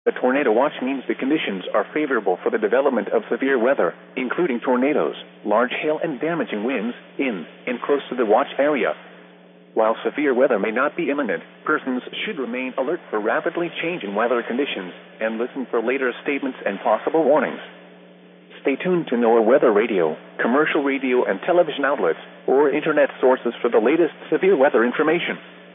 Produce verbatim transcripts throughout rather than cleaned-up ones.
A tornado watch means the conditions are favorable for the development of severe weather, including tornadoes, large hail and damaging winds, in and close to the watch area. While severe weather may not be imminent, persons should remain alert for rapidly changing weather conditions and listen for later statements and possible warnings. Stay tuned to NOAA Weather Radio, commercial radio and television outlets, or internet sources for the latest severe weather information.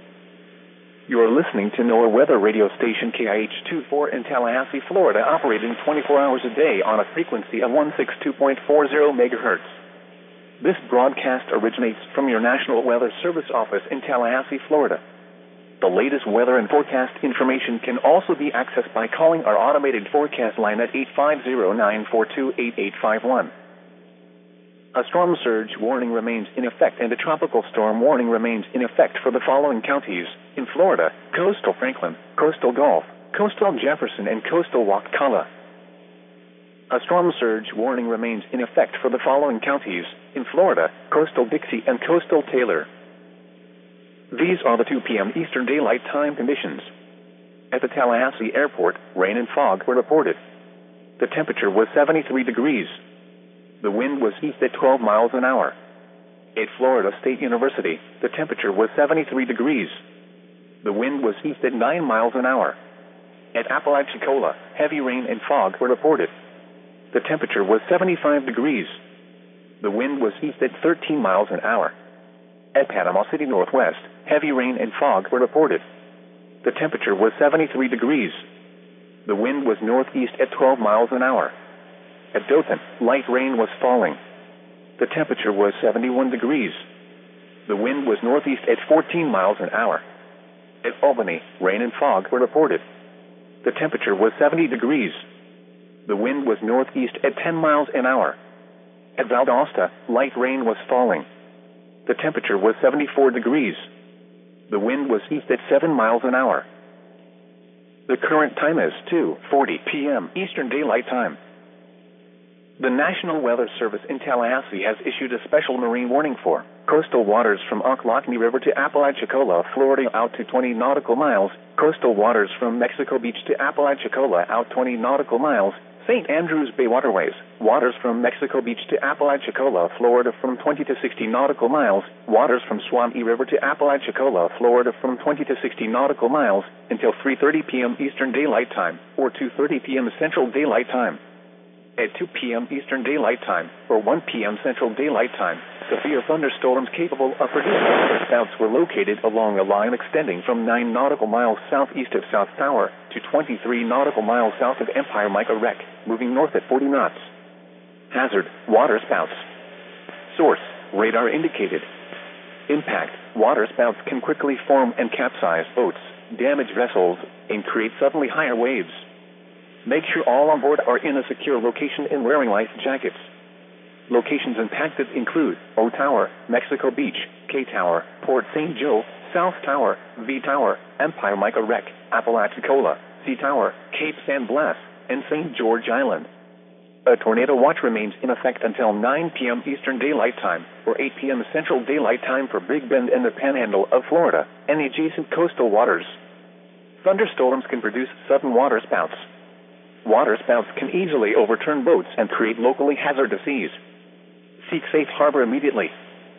You are listening to NOAA Weather Radio Station K I H twenty-four in Tallahassee, Florida, operating twenty-four hours a day on a frequency of one sixty-two point four zero megahertz. This broadcast originates from your National Weather Service office in Tallahassee, Florida. The latest weather and forecast information can also be accessed by calling our automated forecast line at eight five zero, nine four two, eight eight five one. A storm surge warning remains in effect and a tropical storm warning remains in effect for the following counties in Florida: coastal Franklin, coastal Gulf, coastal Jefferson, and coastal Wakulla. A storm surge warning remains in effect for the following counties in Florida: coastal Dixie and coastal Taylor. These are the two p.m. Eastern Daylight Time conditions. At the Tallahassee Airport, rain and fog were reported. The temperature was seventy-three degrees. The wind was east at twelve miles an hour. At Florida State University, the temperature was seventy-three degrees. The wind was east at nine miles an hour. At Apalachicola, heavy rain and fog were reported. The temperature was seventy-five degrees. The wind was east at thirteen miles an hour. At Panama City Northwest, heavy rain and fog were reported. The temperature was seventy-three degrees. The wind was northeast at twelve miles an hour. At Dothan, light rain was falling. The temperature was seventy-one degrees. The wind was northeast at fourteen miles an hour. At Albany, rain and fog were reported. The temperature was seventy degrees. The wind was northeast at ten miles an hour. At Valdosta, light rain was falling. The temperature was seventy-four degrees. The wind was east at seven miles an hour. The current time is two forty p.m. Eastern Daylight Time. The National Weather Service in Tallahassee has issued a special marine warning for coastal waters from Ocklawaha River to Apalachicola, Florida, out to twenty nautical miles, coastal waters from Mexico Beach to Apalachicola, out twenty nautical miles, Saint Andrews Bay waterways, waters from Mexico Beach to Apalachicola, Florida, from twenty to sixty nautical miles, waters from Swamee River to Apalachicola, Florida, from twenty to sixty nautical miles, until three thirty p.m. Eastern Daylight Time, or two thirty p.m. Central Daylight Time. At two p.m. Eastern Daylight Time, or one p.m. Central Daylight Time, severe thunderstorms capable of producing waterspouts were located along a line extending from nine nautical miles southeast of South Tower to twenty-three nautical miles south of Empire Mica Wreck, moving north at forty knots. Hazard: waterspouts. Source: radar indicated. Impact: waterspouts can quickly form and capsize boats, damage vessels, and create suddenly higher waves. Make sure all on board are in a secure location and wearing life jackets. Locations impacted include O Tower, Mexico Beach, K Tower, Port Saint Joe, South Tower, V Tower, Empire Mica Wreck, Apalachicola, C Tower, Cape San Blas, and Saint George Island. A tornado watch remains in effect until nine p.m. Eastern Daylight Time, or eight p.m. Central Daylight Time for Big Bend and the Panhandle of Florida and the adjacent coastal waters. Thunderstorms can produce sudden waterspouts. Waterspouts can easily overturn boats and create locally hazardous seas. Seek safe harbor immediately.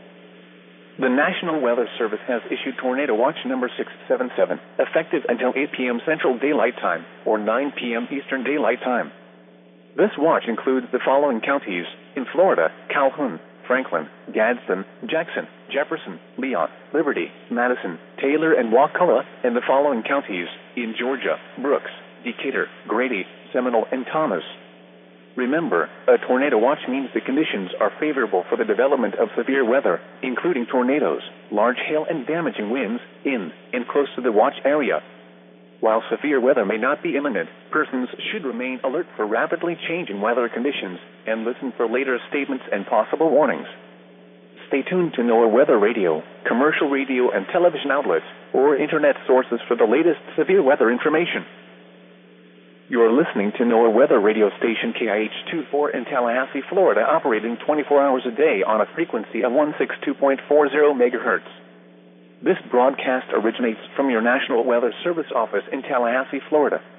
The National Weather Service has issued Tornado Watch number six seven seven, effective until eight p.m. Central Daylight Time, or nine p.m. Eastern Daylight Time. This watch includes the following counties in Florida: Calhoun, Franklin, Gadsden, Jackson, Jefferson, Leon, Liberty, Madison, Taylor, and Wakulla, and the following counties in Georgia: Brooks, Decatur, Grady, Seminole, and Thomas. Remember, a tornado watch means the conditions are favorable for the development of severe weather, including tornadoes, large hail, and damaging winds, in and close to the watch area. While severe weather may not be imminent, persons should remain alert for rapidly changing weather conditions and listen for later statements and possible warnings. Stay tuned to NOAA Weather Radio, commercial radio and television outlets, or internet sources for the latest severe weather information. You are listening to NOAA Weather Radio Station K I H twenty-four in Tallahassee, Florida, operating twenty-four hours a day on a frequency of one sixty-two point four zero megahertz. This broadcast originates from your National Weather Service office in Tallahassee, Florida.